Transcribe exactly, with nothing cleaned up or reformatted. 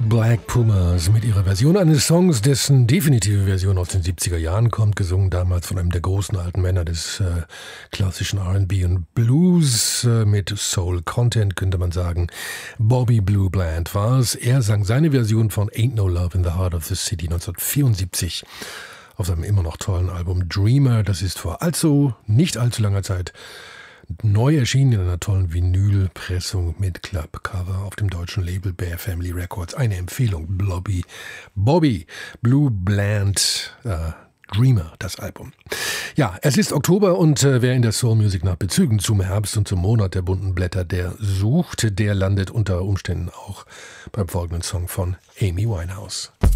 Black Pumas mit ihrer Version eines Songs, dessen definitive Version aus den siebziger Jahren kommt, gesungen damals von einem der großen alten Männer des äh, klassischen R and B und Blues äh, mit Soul Content, könnte man sagen. Bobby Blue Bland war es. Er sang seine Version von Ain't No Love in the Heart of the City neunzehnhundertvierundsiebzig auf seinem immer noch tollen Album Dreamer. Das ist vor allzu, nicht allzu langer Zeit neu erschienen in einer tollen Vinylpressung mit Clubcover auf dem deutschen Label Bear Family Records. Eine Empfehlung, Bobby, Bobby Blue Bland, äh, Dreamer, das Album. Ja, es ist Oktober und äh, wer in der Soul Music nach Bezügen zum Herbst und zum Monat der bunten Blätter, der sucht, der landet unter Umständen auch beim folgenden Song von Amy Winehouse.